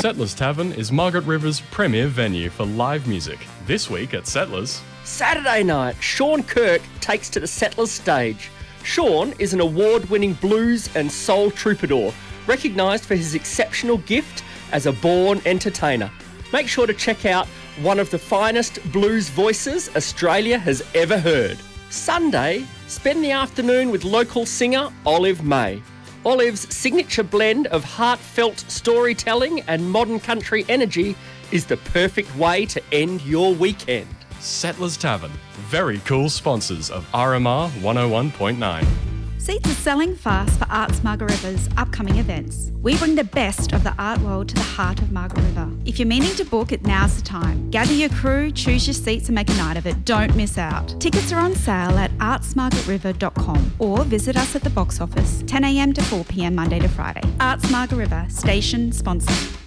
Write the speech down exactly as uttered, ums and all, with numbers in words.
Settlers Tavern is Margaret River's premier venue for live music. This week at Settlers... Saturday night, Sean Kirk takes to the Settlers stage. Sean is an award-winning blues and soul troubadour, recognised for his exceptional gift as a born entertainer. Make sure to check out one of the finest blues voices Australia has ever heard. Sunday, spend the afternoon with local singer Olive May. Olive's signature blend of heartfelt storytelling and modern country energy is the perfect way to end your weekend. Settlers Tavern, very cool sponsors of R M R one oh one point nine. Seats are selling fast for Arts Margaret River's upcoming events. We bring the best of the art world to the heart of Margaret River. If you're meaning to book it, now's the time. Gather your crew, choose your seats and make a night of it. Don't miss out. Tickets are on sale at arts margaret river dot com or visit us at the box office, ten a m to four p m Monday to Friday. Arts Margaret River, station sponsor.